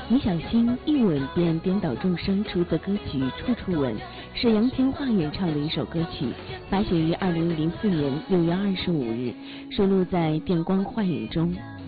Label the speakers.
Speaker 1: 倪小星一吻便颠倒众生出自歌曲《处处吻》，是杨千嬅演唱的一首歌曲，发行于2004年6月25日，收录在《电光幻影》中。